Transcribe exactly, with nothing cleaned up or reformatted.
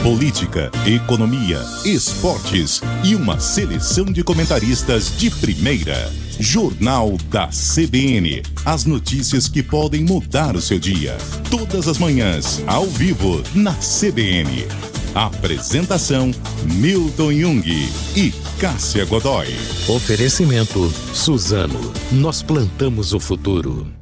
política, economia, esportes e uma seleção de comentaristas de primeira. Jornal da C B N. As notícias que podem mudar o seu dia. Todas as manhãs, ao vivo, na C B N. Apresentação: Milton Jung e Cássia Godoy. Oferecimento: Suzano. Nós plantamos o futuro.